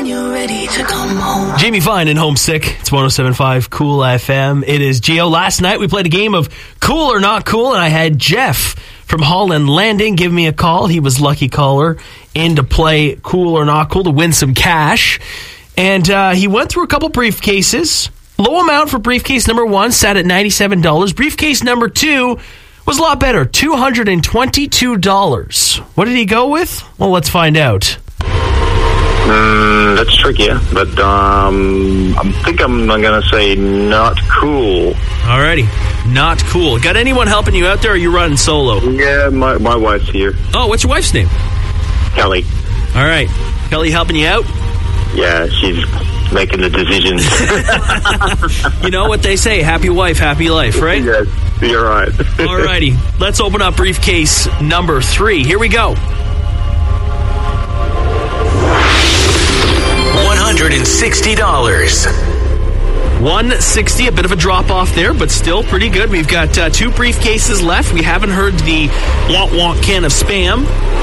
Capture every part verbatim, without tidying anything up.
you're ready to come home. Jamie Fine and Homesick. It's one oh seven point five Cool F M. It is Geo. Last night we played a game of Cool or Not Cool, and I had Jeff from Holland Landing give me a call. He was lucky caller in to play Cool or Not Cool to win some cash. And uh, he went through a couple briefcases. Low amount for briefcase number one, sat at ninety-seven dollars. Briefcase number two was a lot better, two hundred twenty-two dollars. What did he go with? Well, let's find out. Mm, that's trickier, but um, I think I'm, I'm going to say not cool. Alrighty, not cool. Got anyone helping you out there, or are you running solo? Yeah, my, my wife's here. Oh, what's your wife's name? Kelly. All right. Kelly helping you out? Yeah, she's making the decisions. You know what they say, happy wife, happy life, right? Yes, you're right. Alrighty, let's open up briefcase number three. Here we go. one hundred sixty dollars. one hundred sixty dollars, a bit of a drop off there, but still pretty good. We've got uh, two briefcases left. We haven't heard the want want can of spam.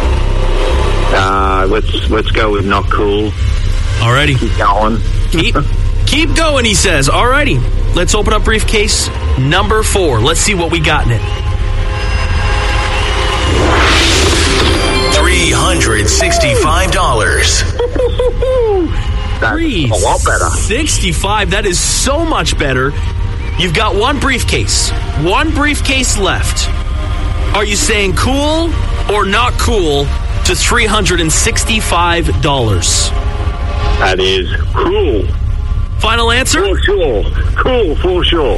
Uh, let's let's go with not cool. Alrighty. Keep going. Keep, keep going, he says. Alrighty. Let's open up briefcase number four. Let's see what we got in it. three hundred sixty-five dollars. That's Three, a lot better. sixty-five. That is so much better. You've got one briefcase. One briefcase left. Are you saying cool or not cool to three hundred sixty-five dollars? That is cool. Final answer? For sure. Cool, for sure.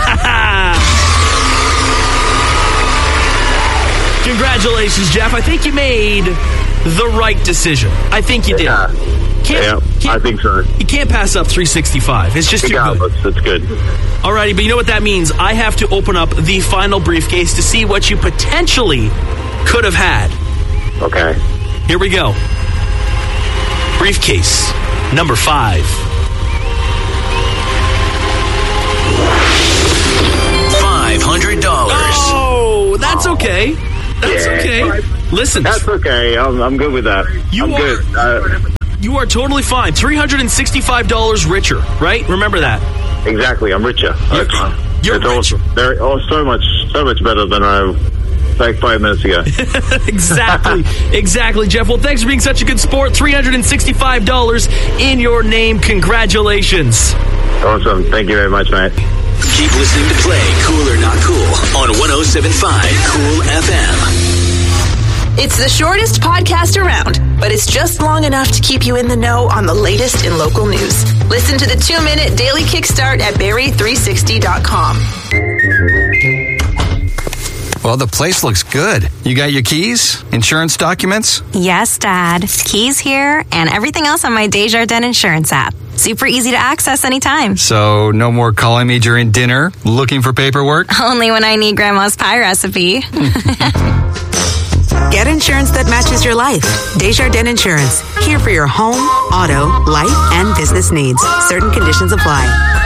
Congratulations, Jeff. I think you made the right decision. I think you did. Yeah, Can't, yeah can't, I think so. You can't pass up three sixty-five. It's just too good. Regardless, that's good. Alrighty, but you know what that means? I have to open up the final briefcase to see what you potentially could have had. Okay. Here we go. Briefcase number five. five hundred dollars. Oh, that's okay. That's Yeah. okay. Listen, That's okay. I'm, I'm good with that. You I'm are- good. Uh, you are totally fine. three hundred sixty-five dollars richer, right? Remember that. exactly. I'm richer. That's, you're that's rich. awesome. They're oh, so much, so much better than I like five minutes ago. Exactly. Exactly, Jeff. Well, thanks for being such a good sport. three hundred sixty-five dollars in your name. Congratulations. Awesome. Thank you very much, mate. Keep listening to Play Cool or Not Cool on one oh seven point five Cool F M. It's the shortest podcast around, but it's just long enough to keep you in the know on the latest in local news. Listen to the two-minute daily kickstart at barrie three sixty dot com. Well, the place looks good. You got your keys? Insurance documents? Yes, Dad. Keys here and everything else on my Desjardins Insurance app. Super easy to access anytime. So, no more calling me during dinner, looking for paperwork? Only when I need Grandma's pie recipe. Get insurance that matches your life. Desjardins Insurance. Here for your home, auto, life, and business needs. Certain conditions apply.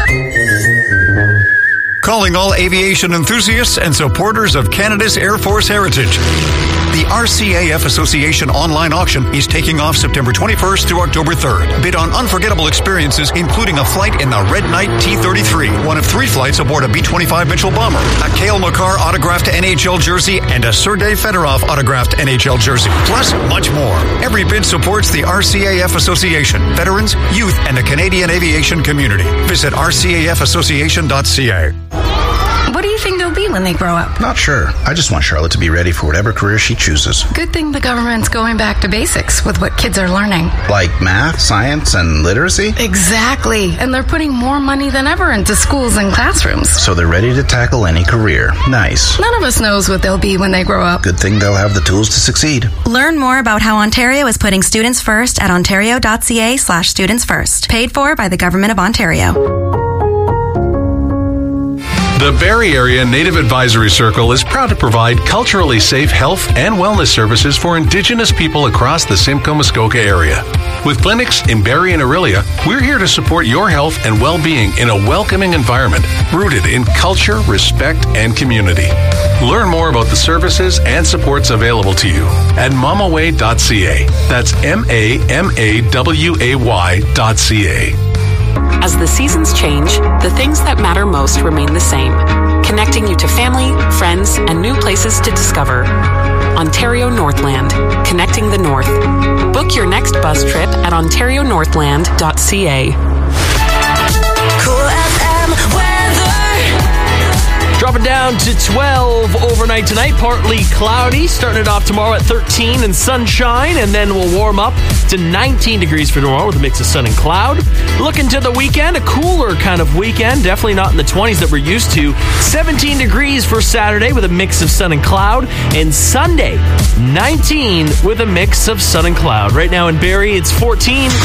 Calling all aviation enthusiasts and supporters of Canada's Air Force heritage. The R C A F Association online auction is taking off September twenty-first through October third. Bid on unforgettable experiences, including a flight in the Red Knight T thirty-three, one of three flights aboard a B twenty-five Mitchell bomber, a Cale Makar autographed N H L jersey, and a Sergei Fedorov autographed N H L jersey, plus much more. Every bid supports the R C A F Association, veterans, youth, and the Canadian aviation community. Visit r c a f association dot c a. What do you think they'll be when they grow up? Not sure. I just want Charlotte to be ready for whatever career she chooses. Good thing the government's going back to basics with what kids are learning. Like math, science, and literacy? Exactly. And they're putting more money than ever into schools and classrooms. So they're ready to tackle any career. Nice. None of us knows what they'll be when they grow up. Good thing they'll have the tools to succeed. Learn more about how Ontario is putting students first at ontario.ca slash students first. Paid for by the Government of Ontario. The Barrie Area Native Advisory Circle is proud to provide culturally safe health and wellness services for Indigenous people across the Simcoe-Muskoka area. With clinics in Barrie and Orillia, we're here to support your health and well-being in a welcoming environment rooted in culture, respect, and community. Learn more about the services and supports available to you at mamaway dot c a. That's M A M A W A Y dot C A. As the seasons change, the things that matter most remain the same, connecting you to family, friends, and new places to discover. Ontario Northland, connecting the North. Book your next bus trip at ontario northland dot c a. Cool F M weather. Dropping down to twelve overnight tonight, partly cloudy. Starting it off tomorrow at thirteen and sunshine, and then we'll warm up to nineteen degrees for tomorrow with a mix of sun and cloud. Looking to the weekend, a cooler kind of weekend, definitely not in the twenties that we're used to. seventeen degrees for Saturday with a mix of sun and cloud, and Sunday, nineteen with a mix of sun and cloud. Right now in Barrie, it's fourteen.